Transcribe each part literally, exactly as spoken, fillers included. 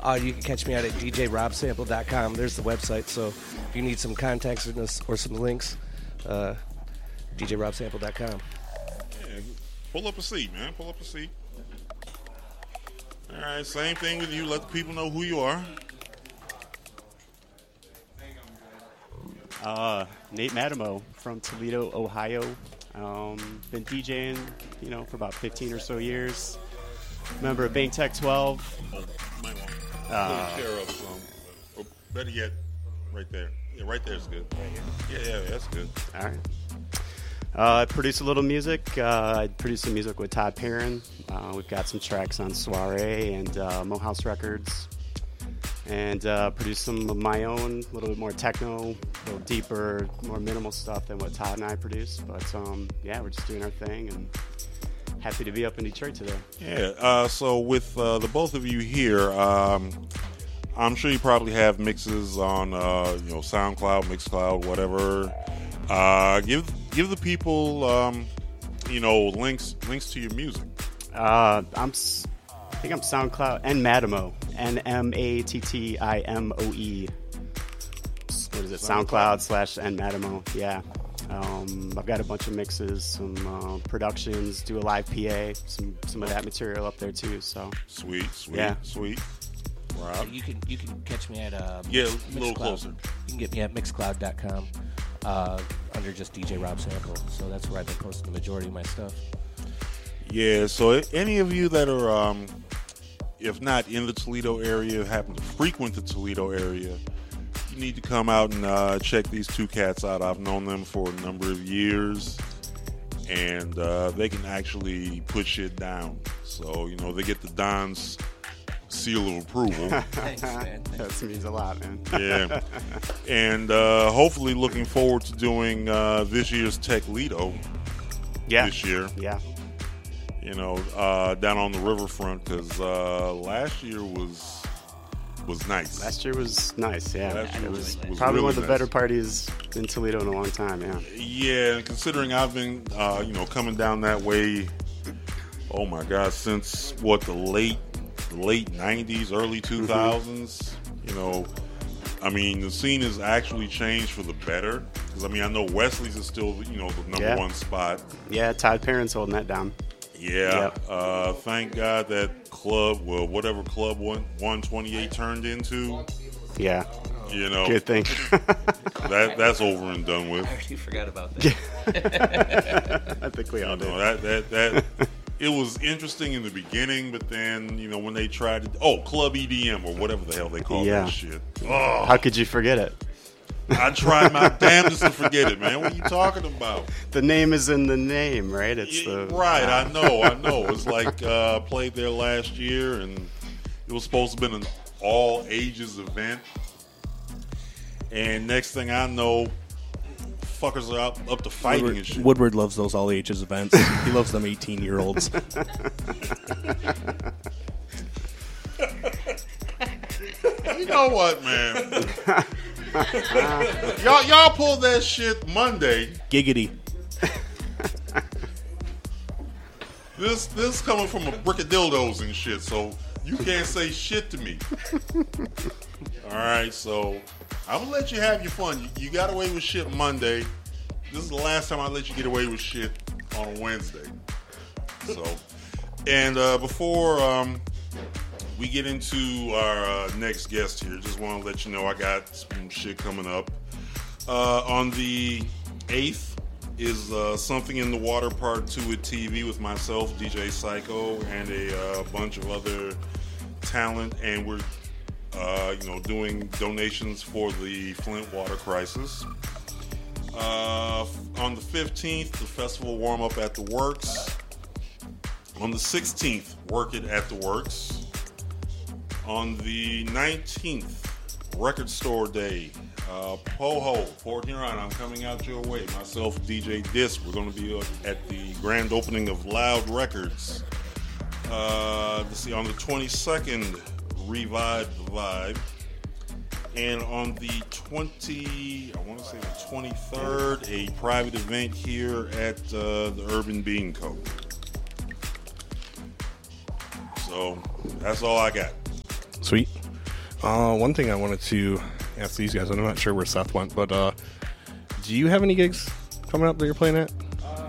Uh, you can catch me out at d j rob sample dot com. There's the website. So if you need some contacts or, or some links, uh, d j rob sample dot com. Yeah, pull up a seat, man. Pull up a seat. All right, same thing with you. Let the people know who you are. Uh, Nate Madamo from Toledo, Ohio. Um, been DJing, you know, for about fifteen or so years. Member of Bank Tech twelve. Oh, might want Uh, to share up some. Or better yet, right there. Yeah, right there's good. Yeah, yeah, that's good. All right. Uh, I produce a little music. Uh, I produce some music with Todd Perrin. Uh, we've got some tracks on Soiree and uh, Mo House Records. And uh, produce some of my own, a little bit more techno, a little deeper, more minimal stuff than what Todd and I produce. But um, yeah, we're just doing our thing and happy to be up in Detroit today. Yeah, uh, so with uh, the both of you here, um, I'm sure you probably have mixes on, uh, you know, SoundCloud, Mixcloud, whatever. Uh, give give the people, um, you know, links links to your music. Uh, I'm, s- I think I'm SoundCloud and Madamo, N M A T T I M O E. What is it? SoundCloud. SoundCloud slash N Madamo. Yeah. Um, I've got a bunch of mixes, some uh, productions, do a live P A, some some of that material up there too. So Sweet, sweet, Yeah. sweet. Rob? You can you can catch me at uh, Yeah, Mix- a little Mixcloud. closer. You can get me at mixcloud dot com uh, under just D J Rob Sample. So that's where I've been posting the majority of my stuff. Yeah, so any of you that are, um, if not in the Toledo area, happen to frequent the Toledo area, you need to come out and uh, check these two cats out. I've known them for a number of years, and uh, they can actually put shit down. So, you know, they get the Don's seal of approval. Thanks, man. that means a lot, man. Yeah. And uh, hopefully looking forward to doing uh, this year's Tech Lido Yeah. this year. Yeah. You know, uh, down on the riverfront, because uh, last year was was nice. Last year was nice. Yeah. Last year It was- was, was probably really one of the nice. better parties in Toledo in a long time. Yeah. Yeah, and considering I've been, uh, you know, coming down that way, oh my God, since what, the late the late nineties, early two thousands, you know, I mean, the scene has actually changed for the better. Because, I mean, I know Wesley's is still, you know, the number Yeah. one spot. Yeah. Todd Perrin's holding that down. Yeah, Yep. uh, thank God that club, well, whatever club one one twenty-eight turned into, Yeah. you know, Good thing. that that's over and done with. I already forgot about that. I think we all You know, did. that that that it was interesting in the beginning, but then you know when they tried to, oh, Club E D M or whatever the hell they call Yeah. that shit. Oh, How could you forget it? I tried my damnedest to forget it, man. What are you talking about? The name is in the name, right? It's Yeah, the right, I know, I know. It's like uh, played there last year, and it was supposed to have been an all ages event. And next thing I know, fuckers are up, up to fighting and Woodward, shit. Woodward loves those all ages events. He loves them eighteen year olds. You know what, man? y'all, y'all pulled that shit Monday. Giggity. This, this coming from a brick of dildos and shit, so you can't say shit to me. All right, so I'm gonna let you have your fun. You, you got away with shit Monday. This is the last time I let you get away with shit on a Wednesday. So, and uh, before um, we get into our uh, next guest here, just want to let you know I got some shit coming up. Uh, on the eighth is uh, Something in the Water Part two at T V with myself, D J Psycho, and a uh, bunch of other talent, and we're uh, you know doing donations for the Flint water crisis. Uh, on the fifteenth, the festival warm up at the Works. On the sixteenth, Work It at the Works. On the nineteenth, Record Store Day. Uh, Poho, Port Huron, I'm coming out your way. Myself, D J Disc. We're going to be at the grand opening of Loud Records. Uh, let's see, on the twenty-second, Revive the Vibe. And on the twenty, I want to say the twenty-third, a private event here at uh, the Urban Bean Co. So that's all I got. Sweet. Uh, one thing I wanted to ask these guys, and I'm not sure where Seth went, but uh, do you have any gigs coming up that you're playing at? Uh,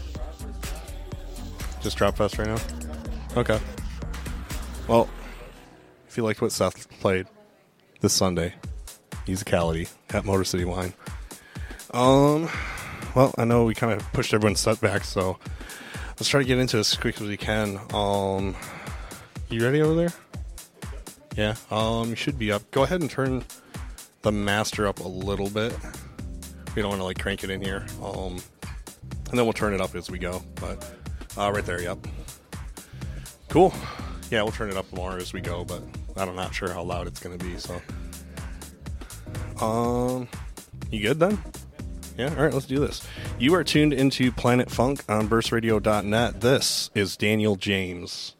just Drop Fest right now? Okay. Well, if you liked what Seth played this Sunday, Musicality at Motor City Wine. Um, well, I know we kind of pushed everyone's set back, so let's try to get into this as quick as we can. Um, you ready over there? Yeah, um, you should be up. Go ahead and turn the master up a little bit. We don't want to like crank it in here. Um, and then we'll turn it up as we go. But uh, right there, yep. Cool. Yeah, we'll turn it up more as we go, but I'm not sure how loud it's going to be. So, um, you good then? Yeah. All right, let's do this. You are tuned into Planet Funk on burst radio dot net. This is Daniel James.